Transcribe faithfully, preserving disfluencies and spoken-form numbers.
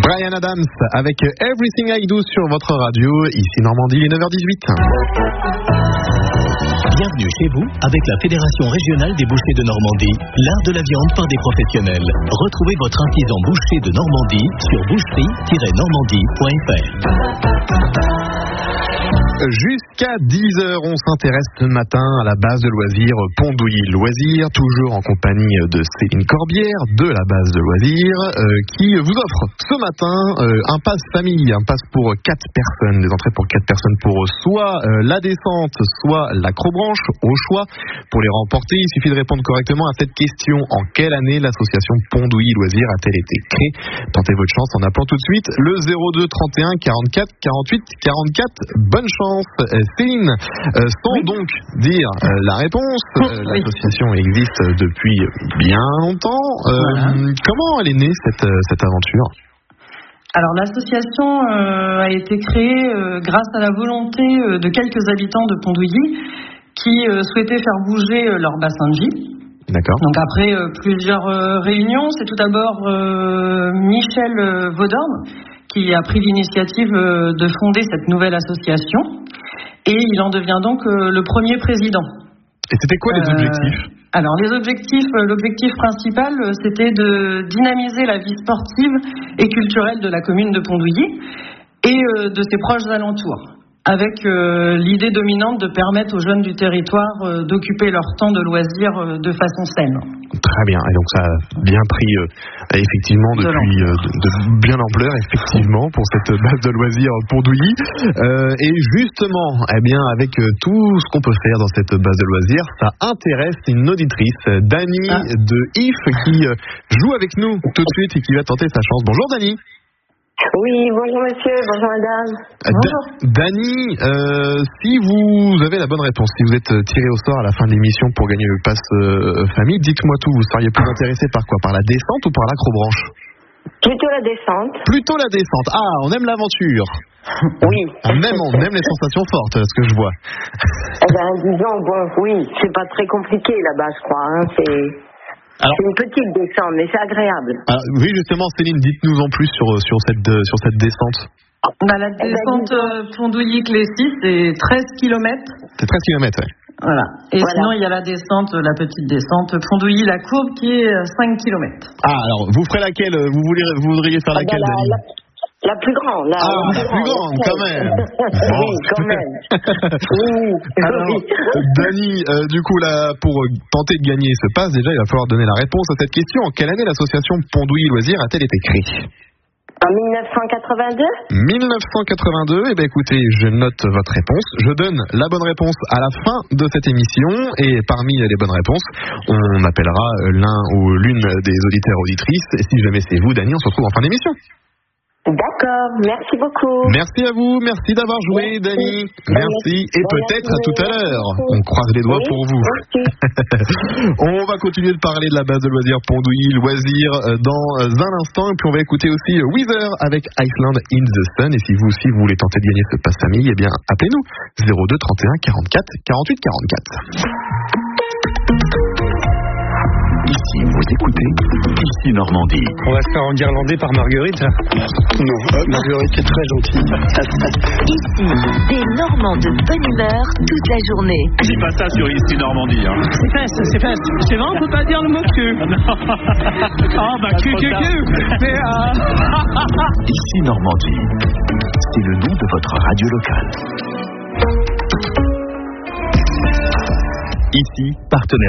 Bryan Adams avec Everything I Do sur votre radio. Ici Normandie, il est neuf heures dix-huit. Bienvenue chez vous avec la Fédération régionale des bouchers de Normandie, l'art de la viande par des professionnels. Retrouvez votre artisan boucher de Normandie sur boucherie tiret normandie point f r. Jusqu'à dix heures, on s'intéresse ce matin à la base de loisirs Pondouilly Loisirs, toujours en compagnie de Céline Corbière de la base de loisirs, euh, qui vous offre ce matin euh, un pass famille, un pass pour quatre personnes, des entrées pour quatre personnes pour soit euh, la descente, soit l'acrobranche, au choix. Pour les remporter, il suffit de répondre correctement à cette question. En quelle année l'association Pondouilly Loisirs a-t-elle été créée? Tentez votre chance en appelant tout de suite le zéro deux trente et un quarante-quatre quarante-huit quarante-quatre. Bonne chance. Céline, euh, sans donc dire euh, la réponse, euh, l'association existe depuis bien longtemps. Euh, voilà. Comment elle est née cette, cette aventure? Alors l'association euh, a été créée euh, grâce à la volonté euh, de quelques habitants de Pondouilly qui euh, souhaitaient faire bouger euh, leur bassin de vie. D'accord. Donc après euh, plusieurs euh, réunions, c'est tout d'abord euh, Michel euh, Vaudorme qui a pris l'initiative euh, de fonder cette nouvelle association et il en devient donc euh, le premier président. Et c'était quoi les euh, objectifs ? Alors les objectifs, euh, l'objectif principal euh, c'était de dynamiser la vie sportive et culturelle de la commune de Pondouilly et euh, de ses proches alentours, avec euh, l'idée dominante de permettre aux jeunes du territoire euh, d'occuper leur temps de loisirs euh, de façon saine. Très bien, et donc ça a bien pris euh, effectivement depuis euh, de, de bien ampleur effectivement pour cette base de loisirs Pondouilly. Euh, et justement, eh bien avec euh, tout ce qu'on peut faire dans cette base de loisirs, ça intéresse une auditrice, Dany ah. de I F, qui euh, joue avec nous tout de suite et qui va tenter sa chance. Bonjour Dany. Oui, bonjour monsieur, bonjour madame. Bonjour. Dany, euh, si vous avez la bonne réponse, si vous êtes tiré au sort à la fin de l'émission pour gagner le pass euh, famille, dites-moi tout, vous seriez plus intéressé par quoi? Par la descente ou par l'acrobranche? Plutôt la descente. Plutôt la descente. Ah, on aime l'aventure. Oui. On aime, on aime les sensations fortes, ce que je vois. Eh ben, disons, bon, oui, c'est pas très compliqué là-bas, je crois, hein, c'est... Alors, c'est une petite descente, mais c'est agréable. Alors, oui, justement, Céline, dites-nous en plus sur, sur, cette, sur cette descente. Bah, la descente euh, Pondouilly-Clécy, c'est treize kilomètres. C'est treize kilomètres, oui. Voilà. Et voilà. Sinon, il y a la descente, la petite descente Pondouilly-la-Courbe qui est cinq kilomètres. Ah, alors, vous ferez laquelle? Vous, voulez, vous voudriez faire ah, laquelle, bah, Dany? la, la plus grande. La, ah, la, la plus grande, grande quand même. Bon. Oui, quand même. oui. Alors, Dany, euh, du coup, là, pour tenter de gagner ce pass, déjà, il va falloir donner la réponse à cette question. En quelle année l'association Pondouilly Loisirs a-t-elle été créée? En dix-neuf cent quatre-vingt-deux dix-neuf cent quatre-vingt-deux, eh bien écoutez, je note votre réponse. Je donne la bonne réponse à la fin de cette émission. Et parmi les bonnes réponses, on appellera l'un ou l'une des auditeurs auditrices. Et si jamais c'est vous, Dany, on se retrouve en fin d'émission. D'accord, merci beaucoup. Merci à vous, merci d'avoir joué, merci. Dany. Merci, et bon, peut-être à tout à l'heure. On croise les doigts oui, pour vous. On va continuer de parler de la base de loisirs Pondouilly Loisirs dans un instant. Et puis on va écouter aussi Weezer avec Iceland in the Sun. Et si vous aussi vous voulez tenter de gagner ce pass famille, eh bien appelez-nous zéro deux trente et un quarante-quatre quarante-huit quarante-quatre. Ici, vous écoutez Ici Normandie. On va se faire en guirlander par Marguerite. Non, euh, Marguerite est très gentille. Ici, des Normands de bonne humeur toute la journée. Je dis pas ça sur Ici Normandie. Hein. C'est fest, c'est fest. C'est vrai, on peut pas dire le mot cul. Ah bah cul, cul, cul. Mais euh... Ici Normandie, c'est le nom de votre radio locale. Ici, partenaire.